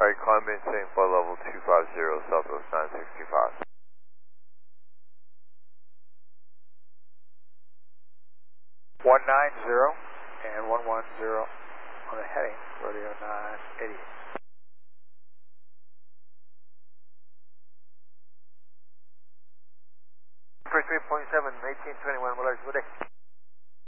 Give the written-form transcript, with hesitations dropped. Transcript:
Alright, climb maintain flight level 250, Southwest 965. 190 and 110 on the heading, rodeo 988. 33.7, 1821, Willard, good day.